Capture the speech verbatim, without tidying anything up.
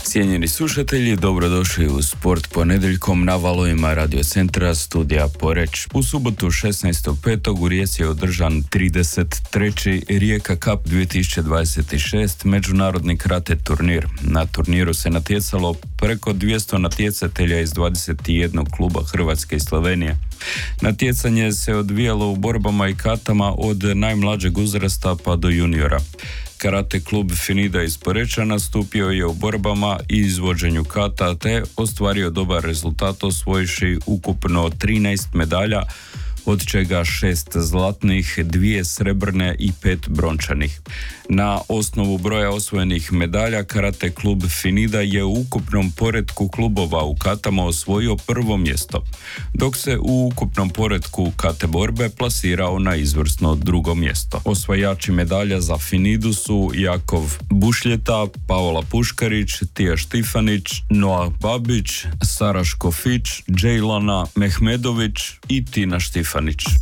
Cijenjeni slušatelji, dobrodošli u Sport ponedjeljkom na valovima Radio Centra studija Poreč. U subotu šesnaestog petog u Rijeci je održan trideset treći Rijeka Cup dvije tisuće dvadeset šest međunarodni karate turnir. Na turniru se natjecalo preko dvjesto natjecatelja iz dvadeset jedan kluba Hrvatske i Slovenije. Natjecanje se odvijalo u borbama i katama od najmlađeg uzrasta pa do juniora. Karate klub Finida iz Poreča nastupio je u borbama i izvođenju kata te ostvario dobar rezultat osvojivši ukupno trinaest medalja, od čega šest zlatnih, dvije srebrne i pet brončanih. Na osnovu broja osvojenih medalja, karate klub Finida je u ukupnom poretku klubova u katama osvojio prvo mjesto, dok se u ukupnom poretku kate borbe plasirao na izvrsno drugo mjesto. Osvajači medalja za Finidu su Jakov Bušljeta, Paola Puškarić, Tija Štifanić, Noah Babić, Sara Škofić, Džejlana Mehmedović i Tina Štifanić.